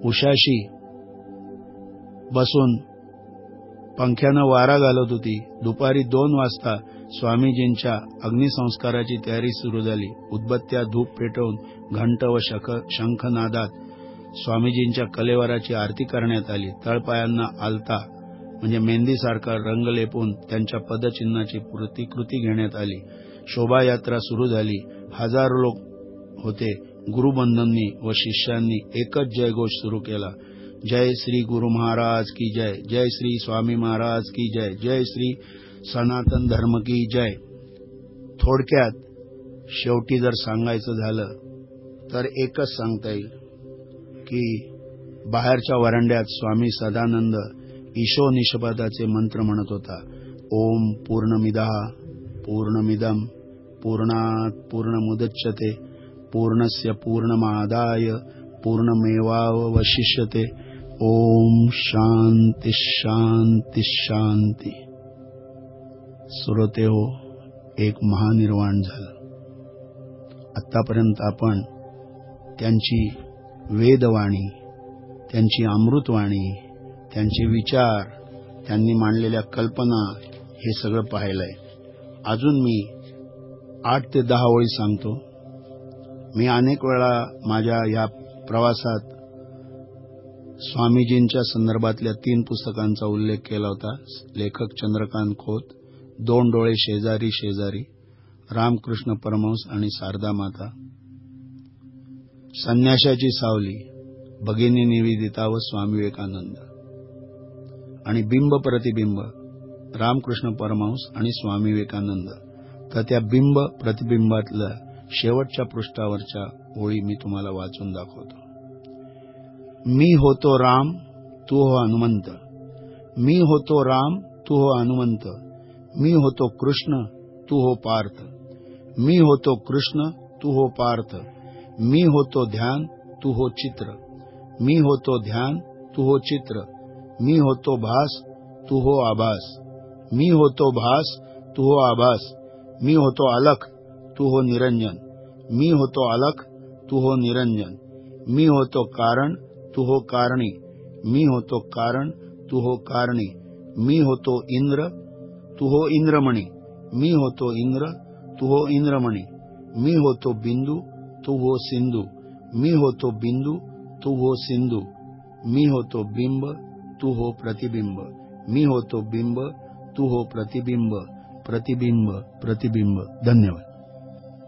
उशाशी बसून पंख्यानं वारा घालत होती. दुपारी 2 वाजता स्वामीजींच्या अग्निसंस्काराची तयारी सुरू झाली. उदबत्त्या धूप पेटवून घंट व शंखनादात स्वामीजींच्या कलेवराची आरती करण्यात आली. तळपायांना आलता म्हणजे मेहंदीसारखा रंग लेपून त्यांच्या पदचिन्हाची प्रतिकृती घेण्यात आली. शोभायात्रा सुरू झाली. हजारो लोक होते. गुरुबंधूंनी व शिष्यांनी एकच जयघोष सुरू केला. जय श्री गुरु महाराज की जय, जय श्री स्वामी महाराज की जय, जय श्री सनातन धर्म की जय. थोडक्यात शेवटी जर सांगायचं झालं तर एकच सांगता येईल की बाहेरच्या वरांड्यात स्वामी सदानंद ईशो निषपादाचे मंत्र म्हणत होता. ओम पूर्णमिदः पूर्णमिदं पूर्णात् पूर्णमुदच्यते पूर्णस्य पूर्णमादाय पूर्णमेवावशिष्यते. ओम शांती शांती शांती. श्रोते हो, एक महानिर्वाण झालं. आतापर्यंत आपण त्यांची वेदवाणी, त्यांची अमृतवाणी, त्यांचे विचार, त्यांनी मांडलेल्या कल्पना हे सगळं पाहिलंय. अजून मी 8 ते 10 ओळी सांगतो. मी अनेक वेळा माझ्या या प्रवासात स्वामीजींच्या संदर्भातल्या 3 पुस्तकांचा उल्लेख केला होता. लेखक चंद्रकांत खोत, 2 डोळे शेजारी शेजारी, रामकृष्ण परमहंस आणि शारदा माता, संन्याशाची सावली, भगिनी निवेदिता व स्वामी विवेकानंद, आणि बिंब प्रतिबिंब, रामकृष्ण परमहंस आणि स्वामी विवेकानंद. तर त्या बिंब प्रतिबिंबातल्या शेवटच्या पृष्ठावरच्या ओळी मी तुम्हाला वाचून दाखवतो. मी होतो राम, तू हो हनुमंत. मी होतो राम, तू हो हनुमंत. मी होतो कृष्ण, तू हो पार्थ. मी होतो कृष्ण, तू हो पार्थ. मी होतो ध्यान, तू हो चित्र. मी होतो ध्यान, तू हो चित्र. मी होतो भास, तू हो आभास. मी होतो भास, तू हो आभास. मी होतो अलख, तू हो निरंजन. मी होतो अलख, तू हो निरंजन. मी होतो कारण, तू हो कारणी. मी होतो कारण, तू हो कारणी. मी होतो इंद्र, तू हो इंद्रमणी. मी होतो इंद्र, तू हो इंद्रमणी. मी होतो बिंदू, तू हो सिंधू. मी होतो बिंदू, तू हो सिंधू. मी होतो बिंब, तू हो प्रतिबिंब. मी होतो बिंब, तू हो प्रतिबिंब. प्रतिबिंब प्रतिबिंब. धन्यवाद.